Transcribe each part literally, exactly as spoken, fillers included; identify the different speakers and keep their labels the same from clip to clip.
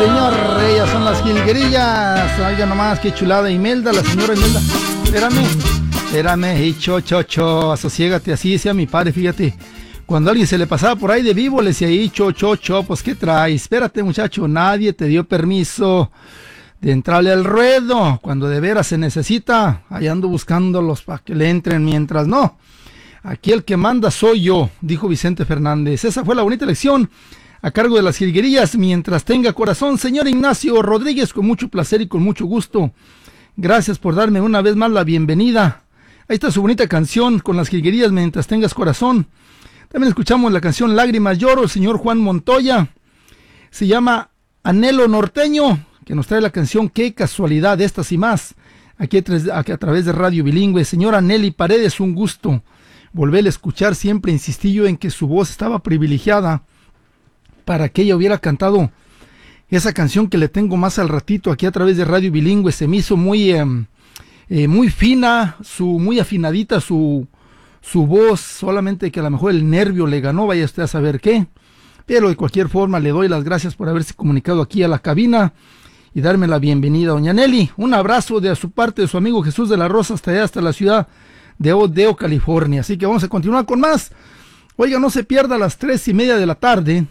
Speaker 1: señor, ellas son las jilguerillas. Oiga nomás, qué chulada. Imelda, la señora Imelda. Espérame, espérame, hey, cho, cho, cho, asosiégate, así decía mi padre, fíjate. Cuando alguien se le pasaba por ahí de vivo, le decía, hey, cho, cho, cho, pues ¿qué traes? Espérate, muchacho, nadie te dio permiso de entrarle al ruedo. Cuando de veras se necesita, ahí ando buscándolos para que le entren, mientras no. Aquí el que manda soy yo, dijo Vicente Fernández. Esa fue la bonita lección a cargo de las jilguerillas. Mientras tenga corazón, señor Ignacio Rodríguez, con mucho placer y con mucho gusto. Gracias por darme una vez más la bienvenida. Ahí está su bonita canción con las jilguerillas, Mientras tengas corazón. También escuchamos la canción Lágrimas Lloro, el señor Juan Montoya. Se llama Anhelo Norteño, que nos trae la canción Qué casualidad, estas y más. Aquí a, aquí a través de Radio Bilingüe. Señora Nelly Paredes, un gusto volverle a escuchar. Siempre insistí yo en que su voz estaba privilegiada para que ella hubiera cantado esa canción que le tengo más al ratito aquí a través de Radio Bilingüe. Se me hizo muy, eh, eh, muy fina, su, muy afinadita su, su voz, solamente que a lo mejor el nervio le ganó, vaya usted a saber qué. Pero de cualquier forma le doy las gracias por haberse comunicado aquí a la cabina y darme la bienvenida, doña Nelly. Un abrazo de su parte de su amigo Jesús de la Rosa hasta allá, hasta la ciudad de Odeo, California. Así que vamos a continuar con más. Oiga, no se pierda a las tres y media de la tarde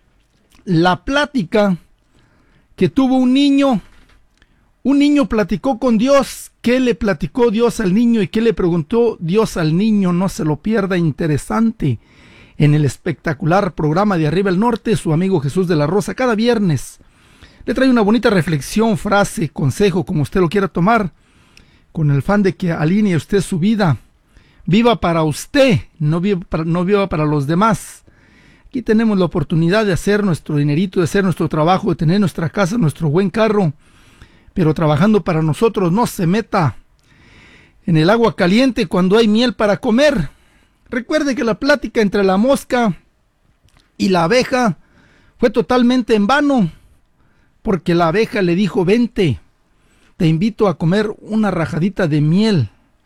Speaker 1: la plática que tuvo un niño. Un niño platicó con Dios. ¿Qué le platicó Dios al niño y qué le preguntó Dios al niño? No se lo pierda, interesante, en el espectacular programa de Arriba el Norte. Su amigo Jesús de la Rosa cada viernes le trae una bonita reflexión, frase, consejo, como usted lo quiera tomar, con el fan de que alinee usted su vida. Viva para usted, no viva para, no viva para los demás. Aquí tenemos la oportunidad de hacer nuestro dinerito, de hacer nuestro trabajo, de tener nuestra casa, nuestro buen carro, pero trabajando para nosotros. No se meta en el agua caliente cuando hay miel para comer. Recuerde que la plática entre la mosca y la abeja fue totalmente en vano, porque la abeja le dijo, vente, te invito a comer una rajadita de miel,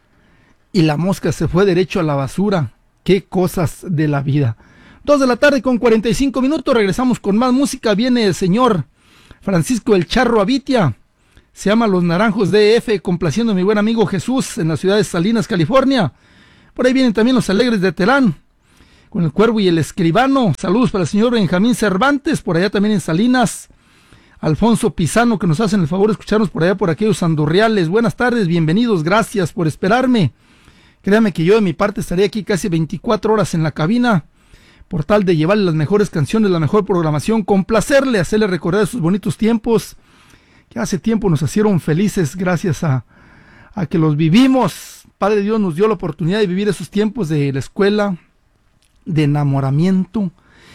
Speaker 1: y la mosca se fue derecho a la basura. Qué cosas de la vida. Dos de la tarde con cuarenta y cinco minutos, regresamos con más música. Viene el señor Francisco El Charro Avitia, se llama Los Naranjos D F, complaciendo a mi buen amigo Jesús en la ciudad de Salinas, California. Por ahí vienen también los Alegres de Terán, con el Cuervo y el Escribano. Saludos para el señor Benjamín Cervantes, por allá también en Salinas. Alfonso Pisano, que nos hacen el favor de escucharnos por allá, por aquellos andurriales. Buenas tardes, bienvenidos, gracias por esperarme. Créame que yo de mi parte estaré aquí casi veinticuatro horas en la cabina, por tal de llevarle las mejores canciones, la mejor programación, complacerle, hacerle recordar esos bonitos tiempos que hace tiempo nos hicieron felices, gracias a, a que los vivimos. Padre Dios nos dio la oportunidad de vivir esos tiempos de la escuela, de enamoramiento,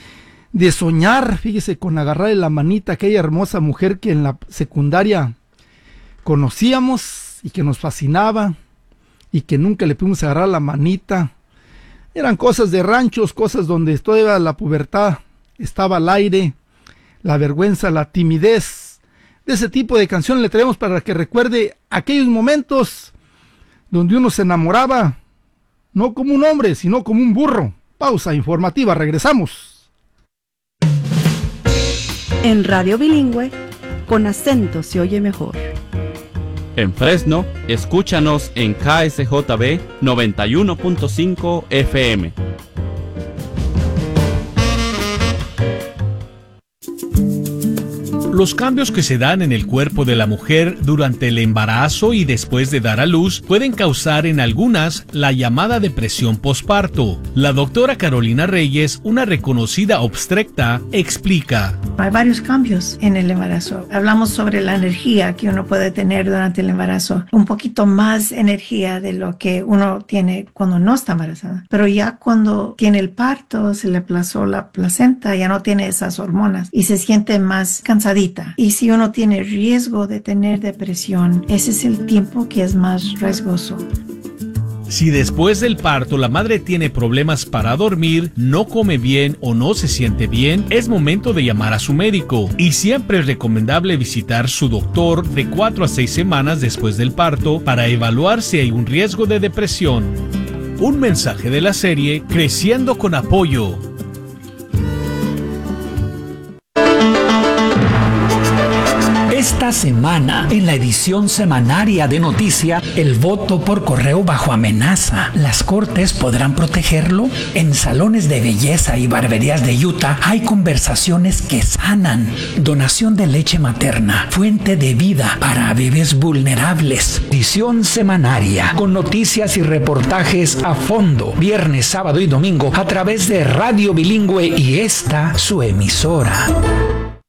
Speaker 1: de soñar, fíjese, con agarrarle la manita a aquella hermosa mujer que en la secundaria conocíamos y que nos fascinaba y que nunca le pudimos agarrar la manita. Eran cosas de ranchos, cosas donde todavía la pubertad estaba al aire, la vergüenza, la timidez. De ese tipo de canciones le traemos para que recuerde aquellos momentos donde uno se enamoraba, no como un hombre, sino como un burro. Pausa informativa, regresamos.
Speaker 2: En Radio Bilingüe, con acento se oye mejor.
Speaker 3: En Fresno, escúchanos en K S J B noventa y uno punto cinco F M.
Speaker 4: Los cambios que se dan en el cuerpo de la mujer durante el embarazo y después de dar a luz pueden causar en algunas la llamada depresión posparto. La doctora Carolina Reyes, una reconocida obstetra, explica.
Speaker 5: Hay varios cambios en el embarazo. Hablamos sobre la energía que uno puede tener durante el embarazo. Un poquito más energía de lo que uno tiene cuando no está embarazada. Pero ya cuando tiene el parto, se le aplazó la placenta, ya no tiene esas hormonas y se siente más cansadita. Y si uno tiene riesgo de tener depresión, ese es el tiempo que es más riesgoso.
Speaker 4: Si después del parto la madre tiene problemas para dormir, no come bien o no se siente bien, es momento de llamar a su médico. Y siempre es recomendable visitar su doctor de cuatro a seis semanas después del parto para evaluar si hay un riesgo de depresión. Un mensaje de la serie Creciendo con Apoyo.
Speaker 6: Esta semana, en la edición semanaria de Noticia, el voto por correo bajo amenaza. ¿Las cortes podrán protegerlo? En salones de belleza y barberías de Utah hay conversaciones que sanan. Donación de leche materna, fuente de vida para bebés vulnerables. Edición semanaria, con noticias y reportajes a fondo, viernes, sábado y domingo, a través de Radio Bilingüe y esta, su emisora.